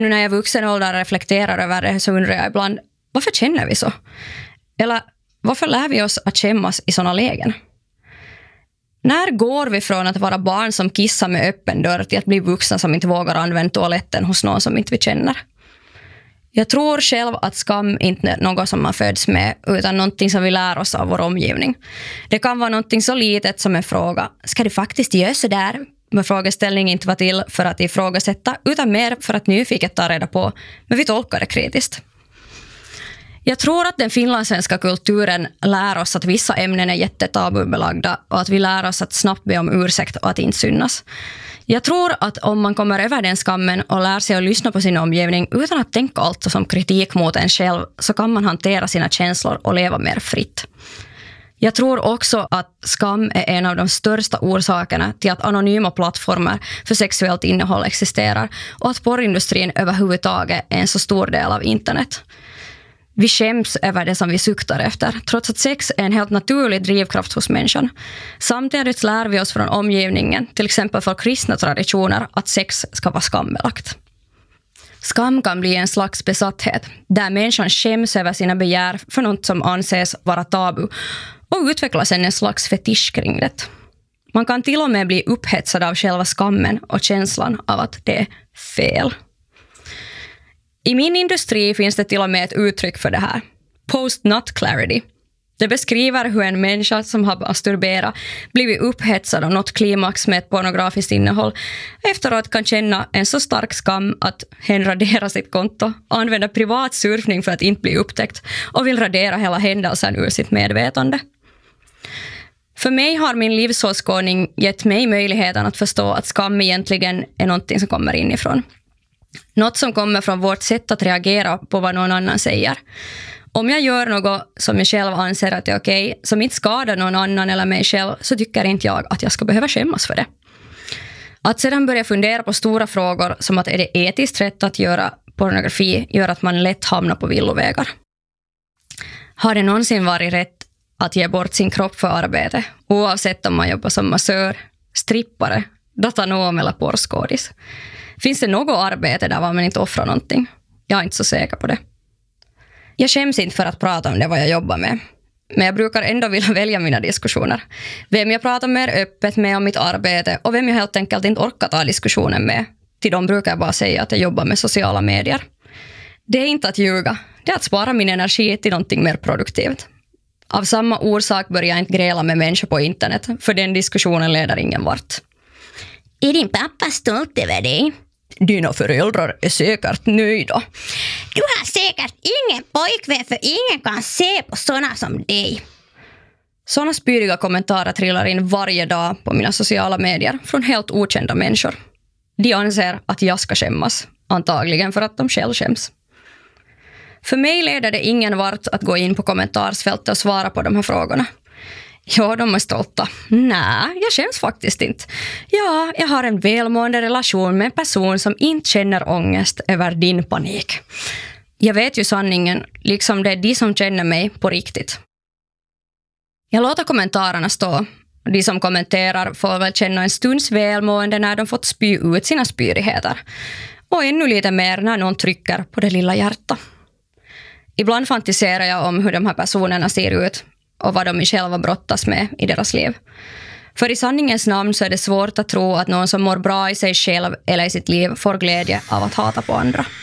Nu när jag är vuxen ålder reflekterar över det så undrar jag ibland, varför känner vi så? Eller varför lär vi oss att skämmas i sådana lägen? När går vi från att vara barn som kissar med öppen dörr till att bli vuxna som inte vågar använda toaletten hos någon som inte vi känner? Jag tror själv att skam inte är något som man föds med utan någonting som vi lär oss av vår omgivning. Det kan vara någonting så litet som en fråga. Ska du faktiskt göra så där? Men frågeställningen inte var till för att ifrågasätta utan mer för att nyfiket ta reda på. Men vi tolkar det kritiskt. Jag tror att den finlandssvenska kulturen lär oss att vissa ämnen är jättetabubelagda och att vi lär oss att snabbt be om ursäkt och att inte synas. Jag tror att om man kommer över den skammen och lär sig att lyssna på sin omgivning utan att tänka allt som kritik mot en själv så kan man hantera sina känslor och leva mer fritt. Jag tror också att skam är en av de största orsakerna till att anonyma plattformar för sexuellt innehåll existerar och att porrindustrin överhuvudtaget är en så stor del av internet. Vi skäms över det som vi suktar efter, trots att sex är en helt naturlig drivkraft hos människan. Samtidigt lär vi oss från omgivningen, till exempel för kristna traditioner, att sex ska vara skambelagt. Skam kan bli en slags besatthet, där människan skäms över sina begär för något som anses vara tabu och utvecklas en slags fetisch kring det. Man kan till och med bli upphetsad av själva skammen och känslan av att det är fel. I min industri finns det till och med ett uttryck för det här. Post-nut clarity. Det beskriver hur en människa som har masturberat blivit upphetsad av något klimax med ett pornografiskt innehåll efteråt kan känna en så stark skam att hen raderar sitt konto, använder privat surfning för att inte bli upptäckt och vill radera hela händelsen ur sitt medvetande. För mig har min livsåskådning gett mig möjligheten att förstå att skam egentligen är någonting som kommer inifrån. Något som kommer från vårt sätt att reagera på vad någon annan säger. Om jag gör något som jag själv anser att är okej, som inte skadar någon annan eller mig själv, så tycker inte jag att jag ska behöva skämmas för det. Att sedan börja fundera på stora frågor som att är det etiskt rätt att göra pornografi gör att man lätt hamnar på villovägar. Har det någonsin varit rätt att ge bort sin kropp för arbete, oavsett om man jobbar som massör, strippare, datanom eller porrskådis? Finns det något arbete där man inte offrar någonting? Jag är inte så säker på det. Jag skäms inte för att prata om det vad jag jobbar med. Men jag brukar ändå vilja välja mina diskussioner. Vem jag pratar mer öppet med om mitt arbete och vem jag helt enkelt inte orkar ta diskussionen med. Till dem brukar jag bara säga att jag jobbar med sociala medier. Det är inte att ljuga. Det är att spara min energi till någonting mer produktivt. Av samma orsak börjar jag inte gräla med människor på internet. För den diskussionen leder ingen vart. Är din pappa stolt över dig? Dina föräldrar är säkert nöjda. Du har säkert ingen pojkvän för ingen kan se på såna som dig. Såna spyriga kommentarer trillar in varje dag på mina sociala medier från helt okända människor. De anser att jag ska skämmas, antagligen för att de själv skäms. För mig leder det ingen vart att gå in på kommentarsfältet och svara på de här frågorna. Ja, de är stolta. Nej, jag känns faktiskt inte. Ja, jag har en välmående relation med en person som inte känner ångest över din panik. Jag vet ju sanningen, liksom det är de som känner mig på riktigt. Jag låter kommentarerna stå. De som kommenterar får väl känna en stunds välmående när de fått spy ut sina spyrigheter. Och ännu lite mer när någon trycker på det lilla hjärtat. Ibland fantiserar jag om hur de här personerna ser ut och vad de själva brottas med i deras liv. För i sanningens namn så är det svårt att tro att någon som mår bra i sig själv eller i sitt liv får glädje av att hata på andra.